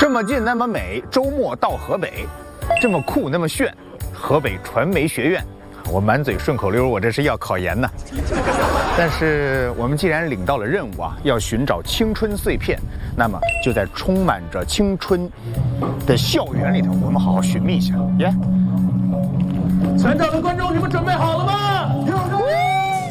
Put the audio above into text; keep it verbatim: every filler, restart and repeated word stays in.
这么近那么美，周末到河北，这么酷那么炫，河北传媒学院。我满嘴顺口溜，我这是要考研呢。但是我们既然领到了任务啊，要寻找青春碎片，那么就在充满着青春的校园里头，我们好好寻觅一下。耶！ 全场的观众，你们准备好了吗？